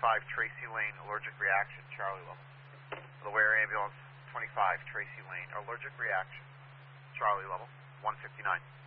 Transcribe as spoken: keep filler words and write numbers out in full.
twenty-five, Tracy Lane, allergic reaction, Charlie level. Delaware ambulance, twenty-five, Tracy Lane, allergic reaction, Charlie level, one fifty-nine.